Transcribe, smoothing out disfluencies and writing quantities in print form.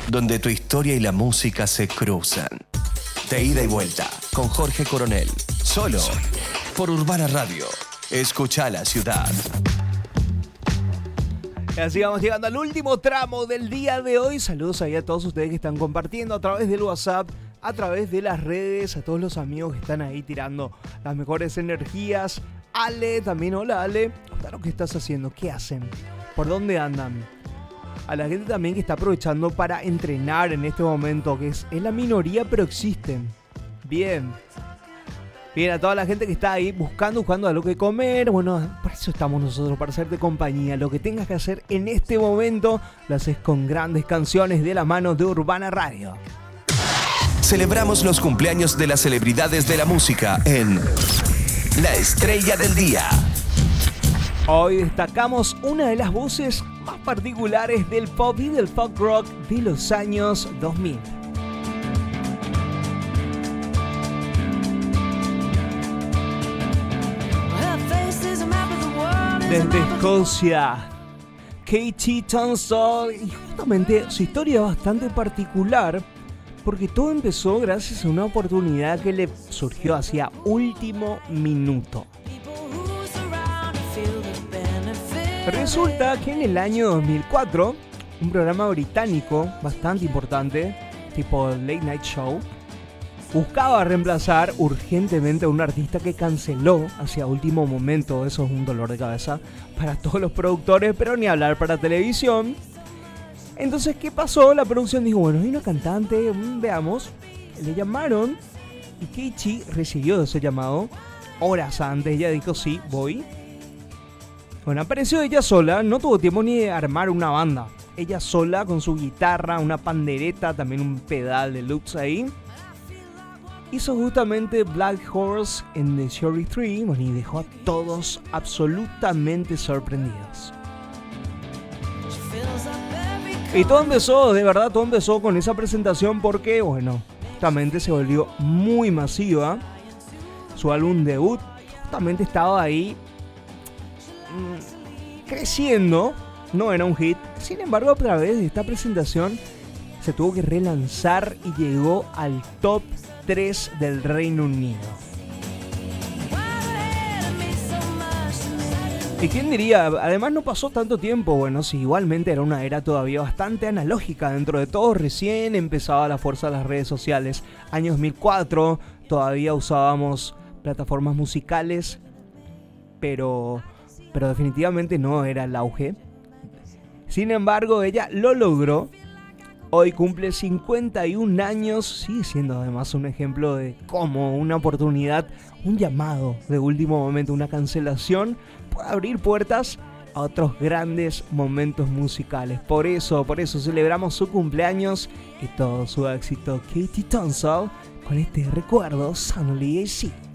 donde tu historia y la música se cruzan. De ida y vuelta, con Jorge Coronel, solo por Urbana Radio. Escucha la ciudad. Así vamos llegando al último tramo del día de hoy. Saludos ahí a todos ustedes que están compartiendo a través del WhatsApp, a través de las redes, a todos los amigos que están ahí tirando las mejores energías. Ale, también, hola Ale. Contanos qué estás haciendo, qué hacen, por dónde andan. A la gente también que está aprovechando para entrenar en este momento, que es la minoría, pero existen. Bien. Bien, a toda la gente que está ahí buscando algo que comer. Bueno, por eso estamos nosotros, para hacerte compañía. Lo que tengas que hacer en este momento lo haces con grandes canciones de la mano de Urbana Radio. Celebramos los cumpleaños de las celebridades de la música en La Estrella del Día. Hoy destacamos una de las voces más particulares del pop y del folk rock de los años 2000. Desde Escocia, KT Tunstall, y justamente su historia es bastante particular porque todo empezó gracias a una oportunidad que le surgió hacia último minuto. Resulta que en el año 2004, un programa británico bastante importante, tipo Late Night Show, buscaba reemplazar urgentemente a un artista que canceló hacia último momento. Eso es un dolor de cabeza para todos los productores, pero ni hablar para televisión. Entonces, ¿qué pasó? La producción dijo, bueno, hay una cantante, veamos. Le llamaron y Keiichi recibió ese llamado horas antes. Ella dijo, sí, voy. Bueno, apareció ella sola, no tuvo tiempo ni de armar una banda. Ella sola con su guitarra, una pandereta, también un pedal de loops ahí. Hizo justamente Black Horse en The Cherry Tree, bueno, y dejó a todos absolutamente sorprendidos. Y todo empezó, de verdad, todo empezó con esa presentación porque, bueno, justamente se volvió muy masiva. Su álbum debut justamente estaba ahí creciendo, no era un hit. Sin embargo, a través de esta presentación se tuvo que relanzar y llegó al top 3 del Reino Unido. ¿Y quién diría? Además no pasó tanto tiempo. Bueno, sí, igualmente era una era todavía bastante analógica dentro de todo. Recién empezaba la fuerza de las redes sociales. Año 2004, todavía usábamos plataformas musicales, pero definitivamente no era el auge. Sin embargo, ella lo logró. Hoy cumple 51 años, sigue siendo además un ejemplo de cómo una oportunidad, un llamado de último momento, una cancelación, puede abrir puertas a otros grandes momentos musicales. Por eso celebramos su cumpleaños y todo su éxito. KT Tunstall con este recuerdo, Suddenly I See.